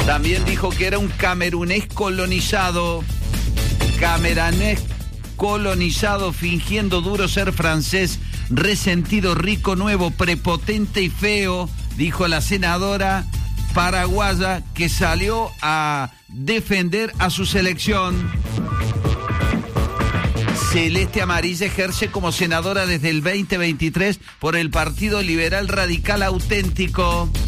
También dijo que era un camerunés colonizado. Camerunés colonizado, fingiendo duro ser francés, resentido, rico, nuevo, prepotente y feo, dijo la senadora paraguaya que salió a defender a su selección. Celeste Amarilla ejerce como senadora desde el 2023 por el Partido Liberal Radical Auténtico.